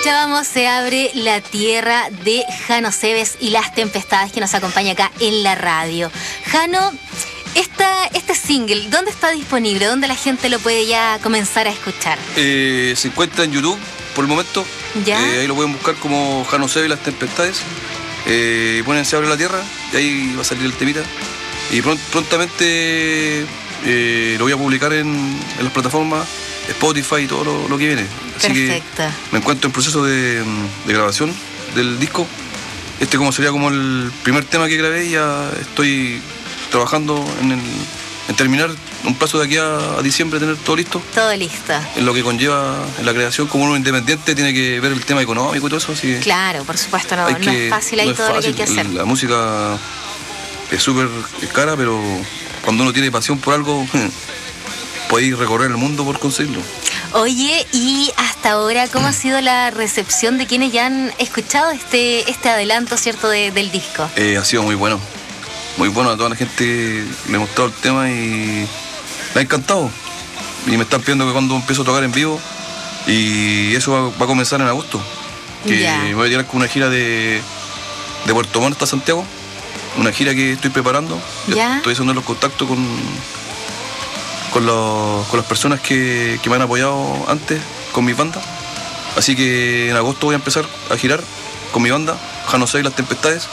Escuchábamos Se abre la tierra de Jano Seves y Las Tempestades, que nos acompaña acá en la radio. Jano, este single, ¿dónde está disponible? ¿Dónde la gente lo puede ya comenzar a escuchar? Se encuentra en YouTube por el momento. ¿Ya? Ahí lo pueden buscar como Jano Seves y Las Tempestades. Ponen Se abre la tierra y ahí va a salir el temita. Y prontamente lo voy a publicar en las plataformas Spotify y todo lo que viene. Así Perfecto. que me encuentro en proceso de grabación del disco. Sería como el primer tema que grabé, y ya estoy trabajando en terminar un plazo de aquí a diciembre, tener todo listo. Todo listo. En lo que conlleva en la creación, como uno independiente tiene que ver el tema económico y todo eso. Así Claro, por supuesto, no es fácil ahí todo lo que hay que hacer. La música es súper cara, pero cuando uno tiene pasión por algo, podéis recorrer el mundo por conseguirlo. Oye, y hasta ahora, ¿cómo ha sido la recepción de quienes ya han escuchado este adelanto, cierto, del disco? Ha sido muy bueno. Muy bueno a toda la gente. Le he mostrado el tema y me ha encantado. Y me están pidiendo que cuando empiezo a tocar en vivo, y eso va a comenzar en agosto. Que me voy a tirar con una gira de Puerto Montt hasta Santiago. Una gira que estoy preparando. ¿Ya? Estoy haciendo los contactos con las personas que me han apoyado antes con mi banda. Así que en agosto voy a empezar a girar con mi banda, Jano Seves y Las Tempestades.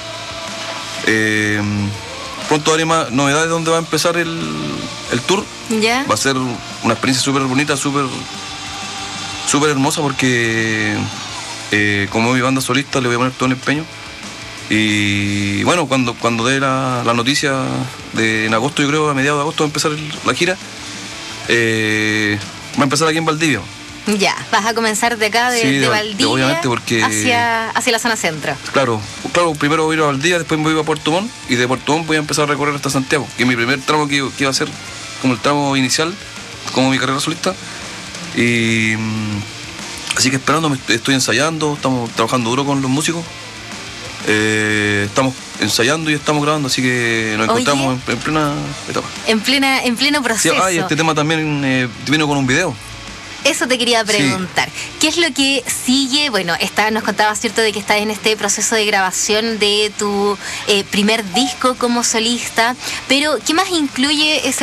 Pronto haré más novedades de dónde va a empezar el tour. ¿Ya? Va a ser una experiencia súper bonita, súper hermosa, porque como mi banda solista le voy a poner todo el empeño. Y bueno, cuando dé la noticia en agosto, yo creo a mediados de agosto va a empezar la gira. Va a empezar aquí en Valdivia. Ya, vas a comenzar de acá, de Valdivia, obviamente, porque hacia la zona centro. Claro, primero voy a ir a Valdivia, después voy a Puerto Montt, y de Puerto Montt voy a empezar a recorrer hasta Santiago, que es mi primer tramo que iba a ser como el tramo inicial, como mi carrera solista. Y así que esperando, estoy ensayando, estamos trabajando duro con los músicos. Estamos ensayando y estamos grabando, así que nos encontramos en plena etapa. En pleno proceso. Sí, este tema también vino con un video. Eso te quería preguntar. Sí. ¿Qué es lo que sigue? Bueno, nos contabas, ¿cierto?, de que estás en este proceso de grabación de tu primer disco como solista, pero ¿qué más incluye ese